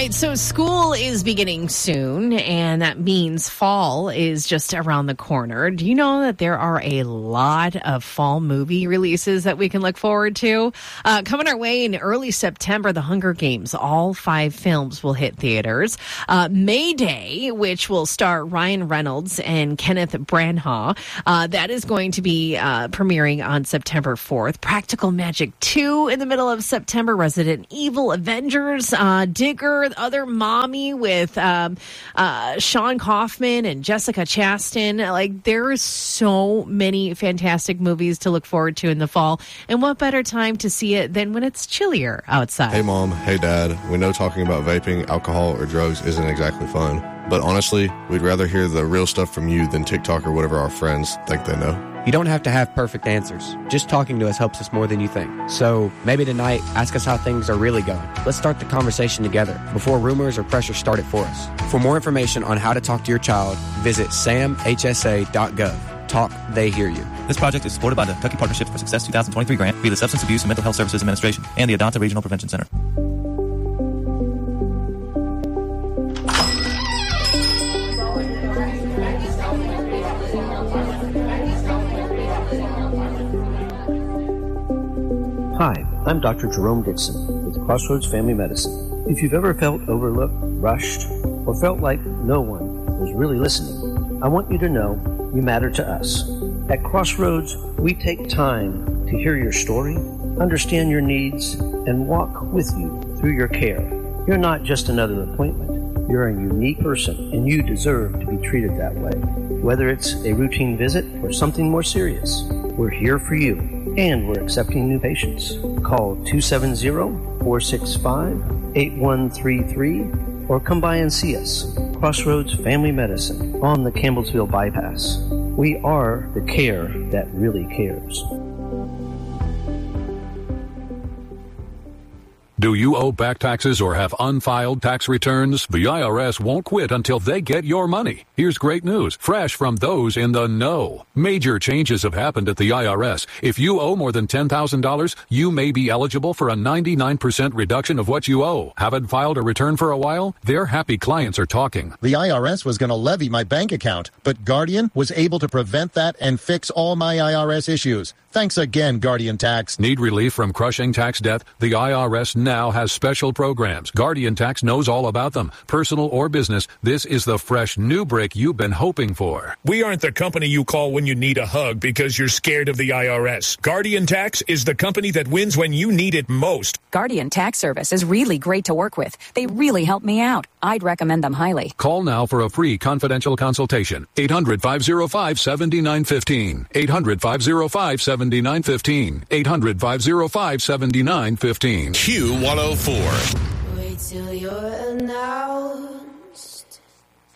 right, so school is beginning soon, and that means fall is just around the corner. Do you know that there are a lot of fall movie releases that we can look forward to? Coming our way in early September, The Hunger Games, all 5 films will hit theaters. May Day, which will star Ryan Reynolds and Kenneth Branagh, that is going to be premiering on September 4th. Practical Magic 2 in the middle of September. Resident Evil, Avengers, Digger, Other Mommy with Sean Kaufman and Jessica Chastain. Like, there are so many fantastic movies to look forward to in the fall. And what better time to see it than when it's chillier outside? Hey, Mom. Hey, Dad. We know talking about vaping, alcohol, or drugs isn't exactly fun. But honestly, we'd rather hear the real stuff from you than TikTok or whatever our friends think they know. You don't have to have perfect answers. Just talking to us helps us more than you think. So maybe tonight, ask us how things are really going. Let's start the conversation together before rumors or pressure start it for us. For more information on how to talk to your child, visit samhsa.gov. Talk, they hear you. This project is supported by the Kentucky Partnerships for Success 2023 grant via the Substance Abuse and Mental Health Services Administration and the Adonta Regional Prevention Center. Hi, I'm Dr. Jerome Dixon with Crossroads Family Medicine. If you've ever felt overlooked, rushed, or felt like no one was really listening, I want you to know you matter to us. At Crossroads, we take time to hear your story, understand your needs, and walk with you through your care. You're not just another appointment. You're a unique person, and you deserve to be treated that way. Whether it's a routine visit or something more serious, we're here for you. And we're accepting new patients. Call 270-465-8133 or come by and see us. Crossroads Family Medicine on the Campbellsville Bypass. We are the care that really cares. Do you owe back taxes or have unfiled tax returns? The IRS won't quit until they get your money. Here's great news, fresh from those in the know. Major changes have happened at the IRS. If you owe more than $10,000, you may be eligible for a 99% reduction of what you owe. Haven't filed a return for a while? Their happy clients are talking. The IRS was going to levy my bank account, but Guardian was able to prevent that and fix all my IRS issues. Thanks again, Guardian Tax. Need relief from crushing tax debt? The IRS now has special programs. Guardian Tax knows all about them. Personal or business, this is the fresh new break you've been hoping for. We aren't the company you call when you need a hug because you're scared of the IRS. Guardian Tax is the company that wins when you need it most. Guardian Tax Service is really great to work with. They really help me out. I'd recommend them highly. Call now for a free confidential consultation. 800-505-7915. 800-505-7915. 800-505-7915. Q104. Wait till you're now.